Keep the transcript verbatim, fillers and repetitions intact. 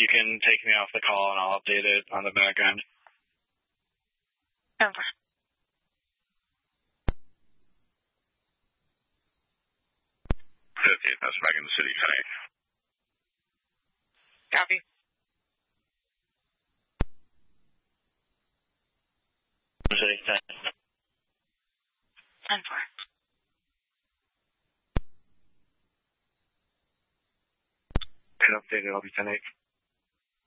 you can take me off the call and I'll update it on the back end. Over. fifty, that's back in the city, ten eight. Copy. City, ten. ten four. Been updated, I'll be ten eight.